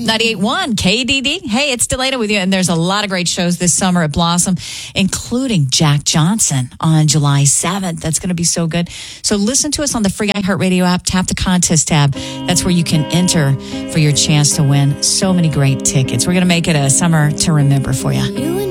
98.1 KDD. Hey, it's Delana with you, and there's a lot of great shows this summer at Blossom, including Jack Johnson on July 7th. That's going to be so good. So listen to us on the free iHeartRadio app. Tap the contest tab. That's where you can enter for your chance to win so many great tickets. We're going to make it a summer to remember for you.